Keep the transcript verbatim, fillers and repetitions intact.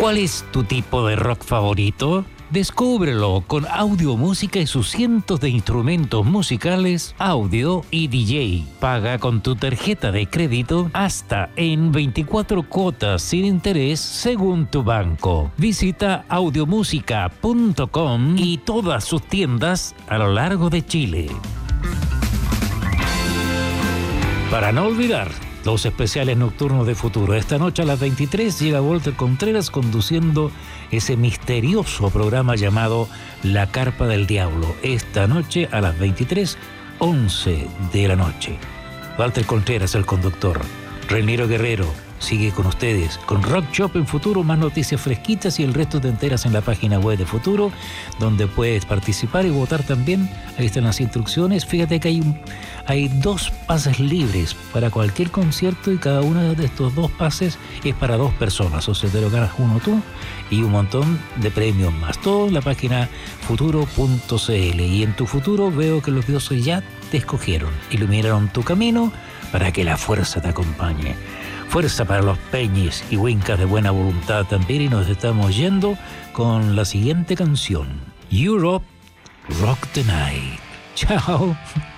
¿Cuál es tu tipo de rock favorito? Descúbrelo con audio, música y sus cientos de instrumentos musicales, audio y D J. Paga con tu tarjeta de crédito hasta en veinticuatro cuotas sin interés según tu banco. Visita audiomúsica punto com y todas sus tiendas a lo largo de Chile. Para no olvidar los especiales nocturnos de Futuro. Esta noche a las veintitrés llega Walter Contreras conduciendo ese misterioso programa llamado La Carpa del Diablo. Esta noche a las veintitrés, once de la noche. Walter Contreras, el conductor. Reiniro Guerrero sigue con ustedes con Rock Shop en Futuro, más noticias fresquitas y el resto te enteras en la página web de Futuro, donde puedes participar y votar también. Ahí están las instrucciones. Fíjate que hay, un, hay dos pases libres para cualquier concierto y cada uno de estos dos pases es para dos personas. O sea, te lo ganas uno tú y un montón de premios más. Todo en la página futuro punto c l. Y en tu futuro veo que los dioses ya te escogieron, iluminaron tu camino para que la fuerza te acompañe. Fuerza para los peñis y wincas de buena voluntad también, y nos estamos yendo con la siguiente canción, Europe Rock the Night. Chao.